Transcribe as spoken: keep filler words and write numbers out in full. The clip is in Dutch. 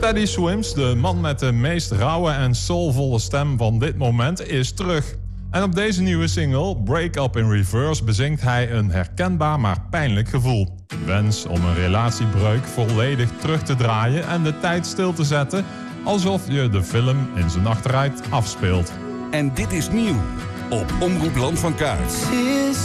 Teddy Swims, de man met de meest rauwe en soulvolle stem van dit moment, is terug. En op deze nieuwe single, Break Up in Reverse, bezingt hij een herkenbaar maar pijnlijk gevoel. Wens om een relatiebreuk volledig terug te draaien en de tijd stil te zetten, alsof je de film in zijn achteruit afspeelt. En dit is nieuw op Omroep Land van Kaart.